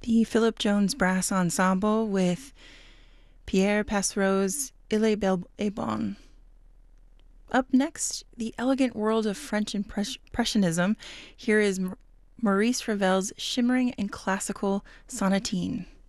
the Philip Jones Brass Ensemble with Pierre Passereau's Il est bel et bon. Up next, the elegant world of French Impressionism. Here is Maurice Ravel's shimmering and classical sonatine.